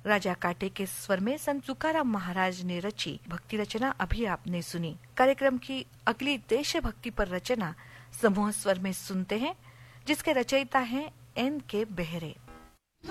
राजा काटे के स्वर में संत तुकाराम महाराज ने रची भक्ति रचना अभी आपने सुनी। कार्यक्रम की अगली देशभक्ति पर रचना समूह स्वर में सुनते हैं, जिसके रचयिता हैं N.K. बेहरे।